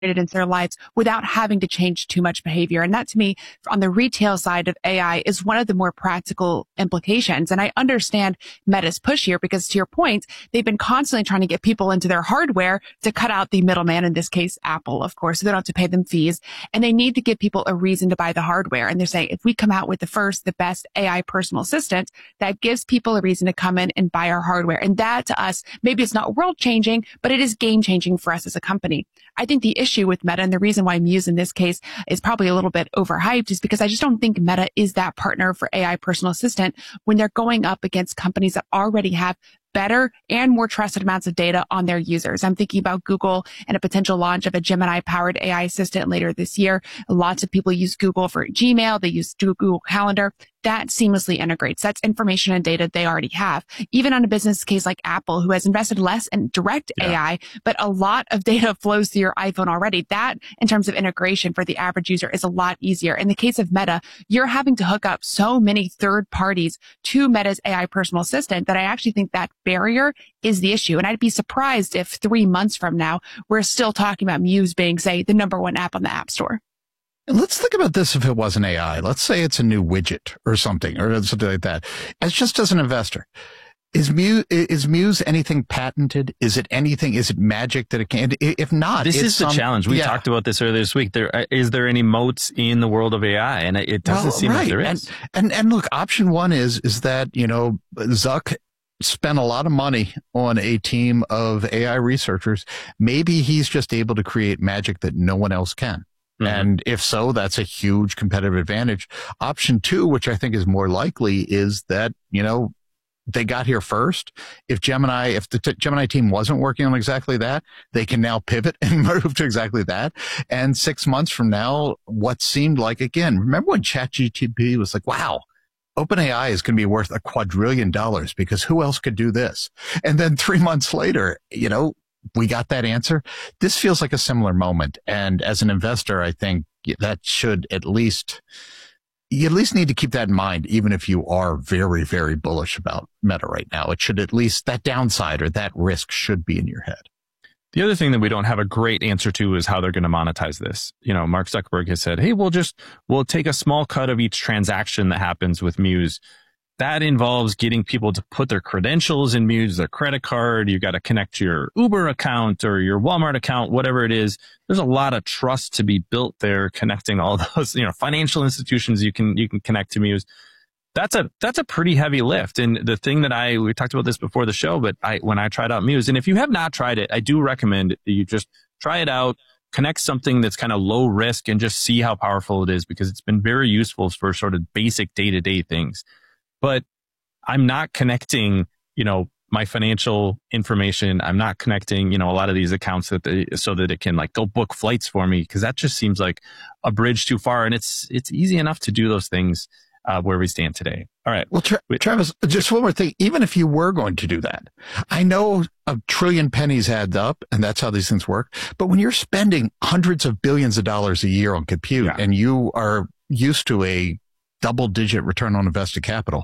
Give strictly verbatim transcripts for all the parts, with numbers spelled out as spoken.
into their lives without having to change too much behavior. And that, to me, on the retail side of A I, is one of the more practical implications. And I understand Meta's push here because, to your point, they've been constantly trying to get people into their hardware to cut out the middleman, in this case, Apple, of course, so they don't have to pay them fees. And they need to give people a reason to buy the hardware. And they're saying, if we come out with the first, the best A I personal assistant, that gives people a reason to come in and buy our hardware. And that, to us, maybe it's not world changing, but it is game changing for us as a company. I think the issue with Meta, and the reason why Muse in this case is probably a little bit overhyped, is because I just don't think Meta is that partner for A I personal assistant when they're going up against companies that already have better and more trusted amounts of data on their users. I'm thinking about Google and a potential launch of a Gemini-powered A I assistant later this year. Lots of people use Google for Gmail. They use Google Calendar. That seamlessly integrates. That's information and data they already have. Even on a business case like Apple, who has invested less in direct yeah. A I, but a lot of data flows through your iPhone already. That, in terms of integration for the average user, is a lot easier. In the case of Meta, you're having to hook up so many third parties to Meta's A I personal assistant that I actually think that barrier is the issue. And I'd be surprised if three months from now, we're still talking about Muse being, say, the number one app on the App Store. And let's think about this if it wasn't A I. Let's say it's a new widget or something, or something like that. As just as an investor, is Muse, is Muse anything patented? Is it anything? Is it magic that it can? If not, this it's is the some, challenge. We yeah. talked about this earlier this week. There is there any moats in the world of A I? And it doesn't well, seem right. like there is. And, and and look, option one is is that, you know, Zuck spent a lot of money on a team of A I researchers. Maybe he's just able to create magic that no one else can. Mm-hmm. And if so, that's a huge competitive advantage. Option two, which I think is more likely, is that, you know, they got here first. If Gemini, if the t- Gemini team wasn't working on exactly that, they can now pivot and move to exactly that. And six months from now, what seemed like, again, remember when ChatGPT was like, wow, OpenAI is going to be worth a quadrillion dollars because who else could do this? And then three months later, you know, we got that answer. This feels like a similar moment. And as an investor, I think that should at least, you at least need to keep that in mind, even if you are very, very bullish about Meta right now. It should at least, that downside or that risk should be in your head. The other thing that we don't have a great answer to is how they're going to monetize this. You know, Mark Zuckerberg has said, hey, we'll just, we'll take a small cut of each transaction that happens with Muse. That involves getting people to put their credentials in Muse, their credit card. You've got to connect to your Uber account or your Walmart account, whatever it is. There's a lot of trust to be built there, connecting all those, you know, financial institutions you can, you can connect to Muse. That's a, that's a pretty heavy lift. And the thing that I, we talked about this before the show, but I, when I tried out Muse, and if you have not tried it, I do recommend that you just try it out, connect something that's kind of low risk and just see how powerful it is, because it's been very useful for sort of basic day-to-day things. But I'm not connecting, you know, my financial information. I'm not connecting, you know, a lot of these accounts that they, so that it can like go book flights for me, because that just seems like a bridge too far. And it's it's easy enough to do those things uh, where we stand today. All right. Well, Tra- Travis, just one more thing. Even if you were going to do that, I know a trillion pennies adds up, and that's how these things work. But when you're spending hundreds of billions of dollars a year on compute, yeah. and you are used to a double-digit return on invested capital,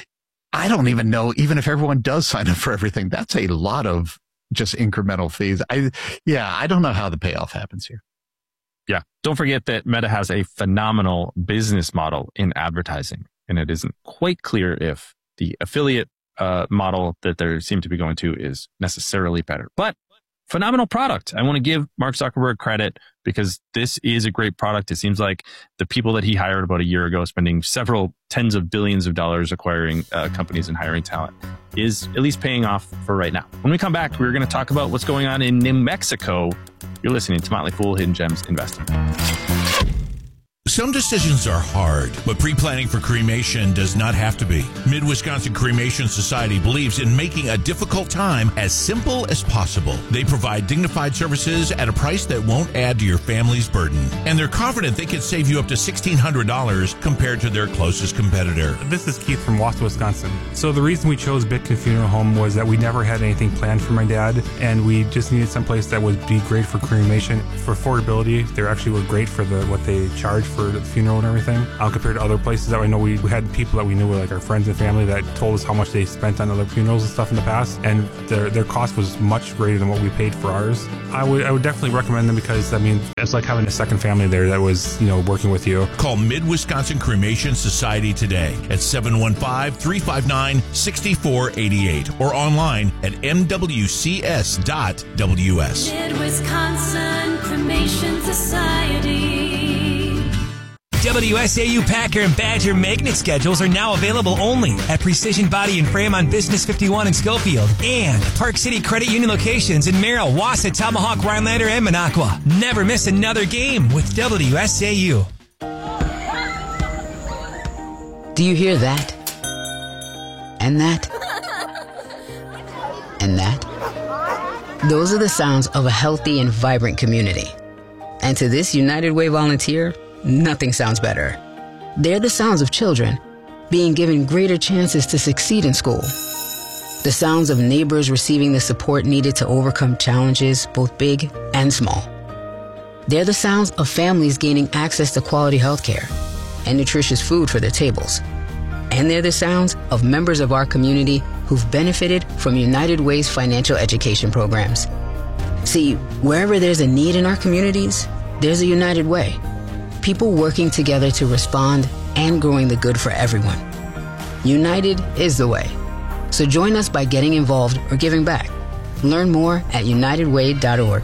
I don't even know, even if everyone does sign up for everything, that's a lot of just incremental fees. I, yeah, I don't know how the payoff happens here. Yeah. Don't forget that Meta has a phenomenal business model in advertising, and it isn't quite clear if the affiliate uh, model that they seem to be going to is necessarily better. But phenomenal product. I want to give Mark Zuckerberg credit, because this is a great product. It seems like the people that he hired about a year ago, spending several tens of billions of dollars acquiring uh, companies and hiring talent, is at least paying off for right now. When we come back, we're going to talk about what's going on in New Mexico. You're listening to Motley Fool Hidden Gems Investing. Some decisions are hard, but pre-planning for cremation does not have to be. Mid-Wisconsin Cremation Society believes in making a difficult time as simple as possible. They provide dignified services at a price that won't add to your family's burden. And they're confident they can save you up to sixteen hundred dollars compared to their closest competitor. This is Keith from Wausau, Wisconsin. So the reason we chose Bitkin Funeral Home was that we never had anything planned for my dad, and we just needed someplace that would be great for cremation. For affordability, they actually were great for the what they charge for the funeral and everything, um, compared to other places that I know we, we had people that we knew, like our friends and family, that told us how much they spent on other funerals and stuff in the past, and their their cost was much greater than what we paid for ours. I would I would definitely recommend them because, I mean, it's like having a second family there that was, you know, working with you. Call Mid-Wisconsin Cremation Society today at seven one five, three five nine, six four eight eight or online at m w c s dot w s. Mid-Wisconsin Cremation Society. W S A U Packer and Badger magnet schedules are now available only at Precision Body and Frame on Business fifty-one in Schofield and Park City Credit Union locations in Merrill, Wausau, Tomahawk, Rhinelander, and Minocqua. Never miss another game with W S A U. Do you hear that? And that? And that? Those are the sounds of a healthy and vibrant community. And to this United Way volunteer, nothing sounds better. They're the sounds of children being given greater chances to succeed in school. The sounds of neighbors receiving the support needed to overcome challenges, both big and small. They're the sounds of families gaining access to quality health care and nutritious food for their tables. And they're the sounds of members of our community who've benefited from United Way's financial education programs. See, wherever there's a need in our communities, there's a United Way. People working together to respond and growing the good for everyone. United is the way. So join us by getting involved or giving back. Learn more at united way dot org.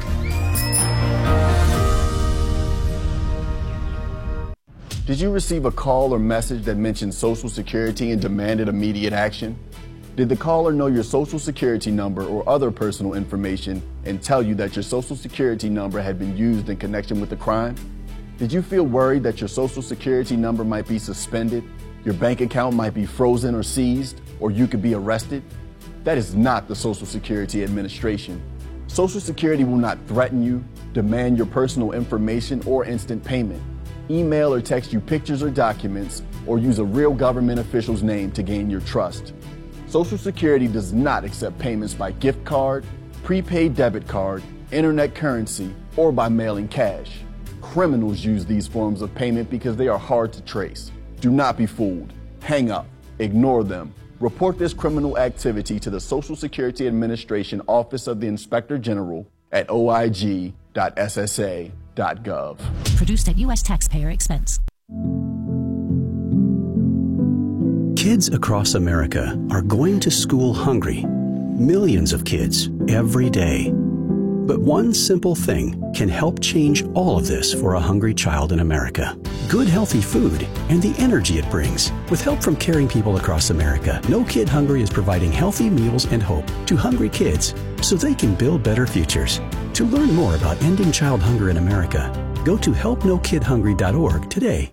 Did you receive a call or message that mentioned Social Security and demanded immediate action? Did the caller know your Social Security number or other personal information and tell you that your Social Security number had been used in connection with the crime? Did you feel worried that your Social Security number might be suspended, your bank account might be frozen or seized, or you could be arrested? That is not the Social Security Administration. Social Security will not threaten you, demand your personal information, or instant payment, email or text you pictures or documents, or use a real government official's name to gain your trust. Social Security does not accept payments by gift card, prepaid debit card, internet currency, or by mailing cash. Criminals use these forms of payment because they are hard to trace. Do not be fooled. Hang up. Ignore them. Report this criminal activity to the Social Security Administration Office of the Inspector General at o i g dot s s a dot gov. Produced at U S taxpayer expense. Kids across America are going to school hungry. Millions of kids every day. But one simple thing can help change all of this for a hungry child in America. Good, healthy food and the energy it brings. With help from caring people across America, No Kid Hungry is providing healthy meals and hope to hungry kids so they can build better futures. To learn more about ending child hunger in America, go to help no kid hungry dot org today.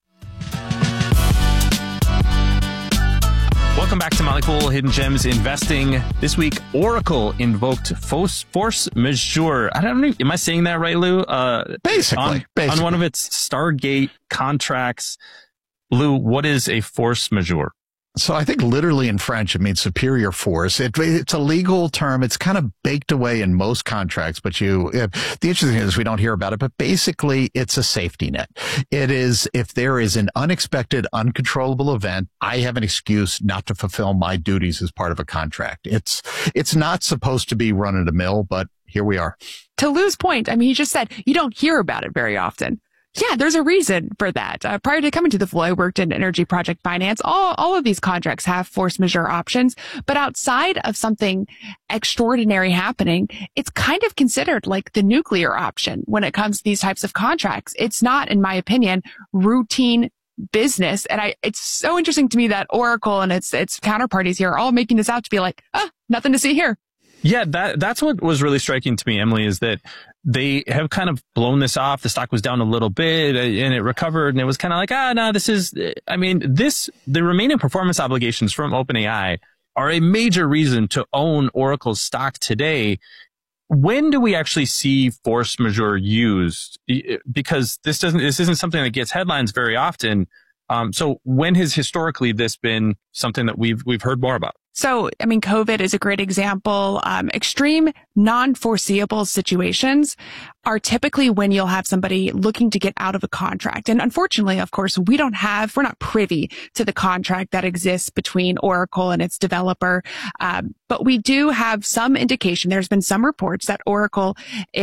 Welcome back to Motley Fool Hidden Gems Investing. This week, Oracle invoked force, force majeure. I don't know. Am I saying that right, Lou? Uh, basically, on, basically. On one of its Stargate contracts. Lou, what is a force majeure? So I think literally in French, it means superior force. It, it's a legal term. It's kind of baked away in most contracts, but you, it, the interesting thing is we don't hear about it, but basically it's a safety net. It is, if there is an unexpected, uncontrollable event, I have an excuse not to fulfill my duties as part of a contract. It's, it's not supposed to be run of the mill, but here we are. To Lou's point, I mean, he just said you don't hear about it very often. Yeah, there's a reason for that. Uh, prior to coming to the Fool, I worked in energy project finance. All, all of these contracts have force majeure options, but outside of something extraordinary happening, it's kind of considered like the nuclear option when it comes to these types of contracts. It's not, in my opinion, routine business. And I, it's so interesting to me that Oracle and its, its counterparties here are all making this out to be like, ah, nothing to see here. Yeah, that that's what was really striking to me, Emily, is that they have kind of blown this off. The stock was down a little bit and it recovered, and it was kind of like, ah, no, this is, I mean, this, the remaining performance obligations from OpenAI are a major reason to own Oracle's stock today. When do we actually see force majeure used? Because this doesn't, this isn't something that gets headlines very often. Um, so when has historically this been something that we've we've heard more about? So, I mean, COVID is a great example. Um, extreme, non-foreseeable situations are typically when you'll have somebody looking to get out of a contract. And unfortunately, of course, we don't have, we're not privy to the contract that exists between Oracle and its developer. Um, but we do have some indication. There's been some reports that Oracle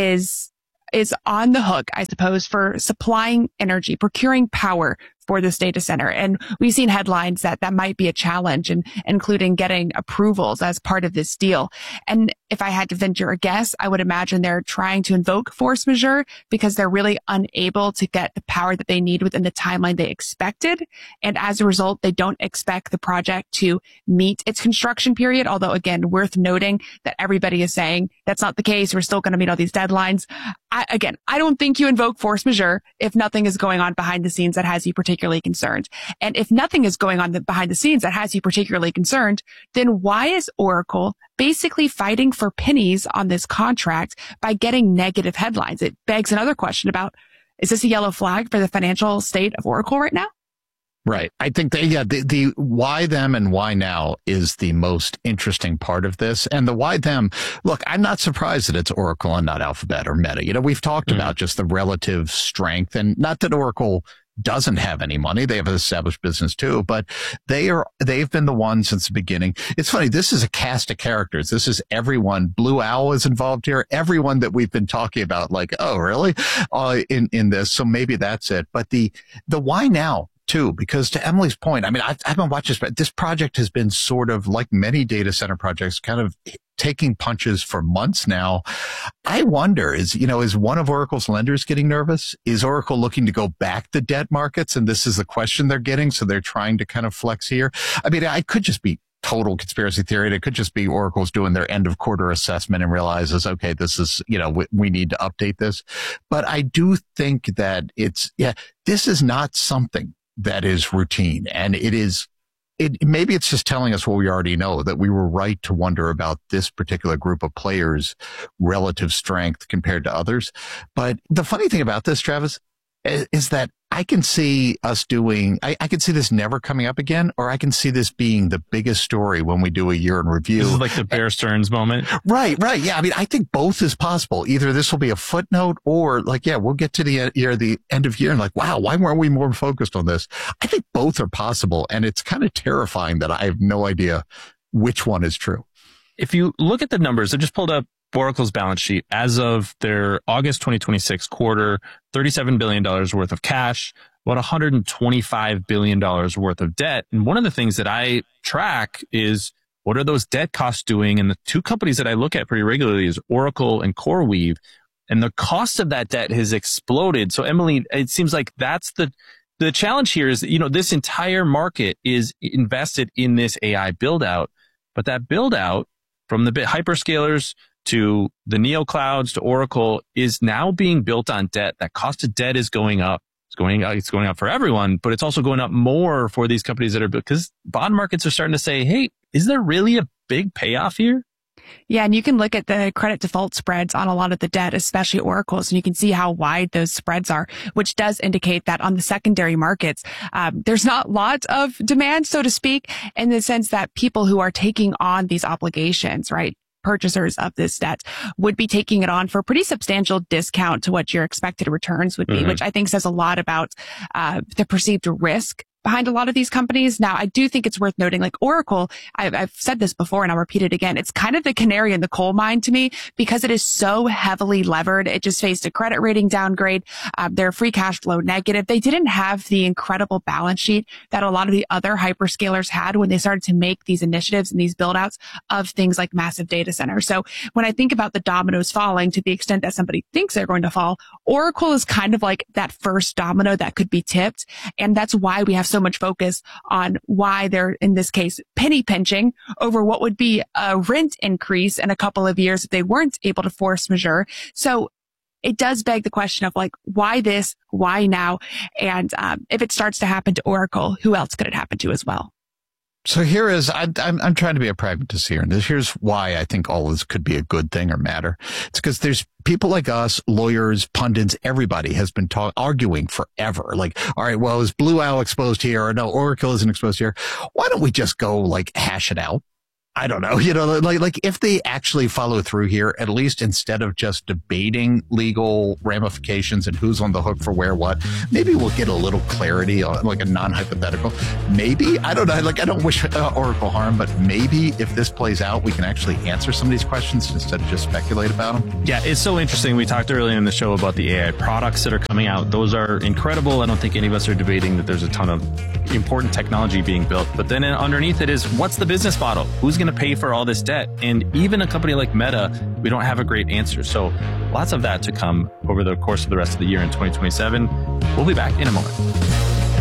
is is on the hook, I suppose, for supplying energy, procuring power for this data center. And we've seen headlines that that might be a challenge, and including getting approvals as part of this deal. And if I had to venture a guess, I would imagine they're trying to invoke force majeure because they're really unable to get the power that they need within the timeline they expected. And as a result, they don't expect the project to meet its construction period. Although, again, worth noting that everybody is saying that's not the case. We're still going to meet all these deadlines. I, again, I don't think you invoke force majeure if nothing is going on behind the scenes that has you particularly concerned. And if nothing is going on the, behind the scenes that has you particularly concerned, then why is Oracle basically fighting for pennies on this contract by getting negative headlines? It begs another question about, is this a yellow flag for the financial state of Oracle right now? Right. I think that, yeah, the, the why them and why now is the most interesting part of this. And the why them, look, I'm not surprised that it's Oracle and not Alphabet or Meta. You know, we've talked mm-hmm. about just the relative strength, and not that Oracle doesn't have any money. They have an established business too, but they are, they've been the ones since the beginning. It's funny. This is a cast of characters. This is everyone. Blue Owl is involved here. Everyone that we've been talking about, like, oh, really? Uh, in, in this. So maybe that's it. But the, the why now too, because to Emily's point, I mean, I've, I've been watching this, this project has been sort of like many data center projects, kind of taking punches for months now. I wonder, is, you know, is one of Oracle's lenders getting nervous? Is Oracle looking to go back to debt markets? And this is the question they're getting. So they're trying to kind of flex here. I mean, I could just be total conspiracy theory. It could just be Oracle's doing their end of quarter assessment and realizes, okay, this is, you know, we, we need to update this. But I do think that it's, yeah, this is not something that is routine. And it is, it, maybe it's just telling us what we already know, that we were right to wonder about this particular group of players' relative strength compared to others. But the funny thing about this, Travis, is, is that I can see us doing, I, I can see this never coming up again, or I can see this being the biggest story when we do a year in review. This is like the Bear Stearns moment. Right, right. Yeah. I mean, I think both is possible. Either this will be a footnote, or like, yeah, we'll get to the year, the end of year and like, wow, why weren't we more focused on this? I think both are possible. And it's kind of terrifying that I have no idea which one is true. If you look at the numbers, I just pulled up Oracle's balance sheet as of their August twenty twenty-six quarter, thirty-seven billion dollars worth of cash, about one hundred twenty-five billion dollars worth of debt. And one of the things that I track is, what are those debt costs doing? And the two companies that I look at pretty regularly is Oracle and CoreWeave. And the cost of that debt has exploded. So Emily, it seems like that's the, the challenge here is that, you know, this entire market is invested in this A I build out, but that build out from the hyperscalers to the neoclouds to Oracle is now being built on debt. That cost of debt is going up. It's going up, it's going up for everyone, but it's also going up more for these companies that are, because bond markets are starting to say, hey, is there really a big payoff here? Yeah, and you can look at the credit default spreads on a lot of the debt, especially Oracle's, and you can see how wide those spreads are, which does indicate that on the secondary markets, um, there's not lots of demand, so to speak, in the sense that people who are taking on these obligations, right, purchasers of this debt, would be taking it on for a pretty substantial discount to what your expected returns would be, mm-hmm. which I think says a lot about uh, the perceived risk behind a lot of these companies. Now, I do think it's worth noting, like Oracle, I've, I've said this before and I'll repeat it again. It's kind of the canary in the coal mine to me because it is so heavily levered. It just faced a credit rating downgrade. Um, they're free cash flow negative. They didn't have the incredible balance sheet that a lot of the other hyperscalers had when they started to make these initiatives and these build outs of things like massive data centers. So when I think about the dominoes falling to the extent that somebody thinks they're going to fall, Oracle is kind of like that first domino that could be tipped. And that's why we have so much focus on why they're, in this case, penny pinching over what would be a rent increase in a couple of years if they weren't able to force majeure. So it does beg the question of like, why this? Why now? And um, if it starts to happen to Oracle, who else could it happen to as well? So here is, I, I'm, I'm trying to be a pragmatist here. And this, here's why I think all of this could be a good thing or matter. It's because there's people like us, lawyers, pundits, everybody has been talk, arguing forever. Like, all right, well, is Blue Owl exposed here? Or no, Oracle isn't exposed here. Why don't we just go like hash it out? I don't know, you know, like, like if they actually follow through here, at least instead of just debating legal ramifications and who's on the hook for where, what, maybe we'll get a little clarity on like a non-hypothetical. Maybe, I don't know, like I don't wish uh, Oracle harm, but maybe if this plays out, we can actually answer some of these questions instead of just speculate about them. Yeah, it's so interesting. We talked earlier in the show about the A I products that are coming out. Those are incredible. I don't think any of us are debating that there's a ton of important technology being built. But then underneath it is, what's the business model? Who's going to pay for all this debt? And even a company like Meta, we don't have a great answer. So lots of that to come over the course of the rest of the year in twenty twenty-seven. We'll be back in a moment.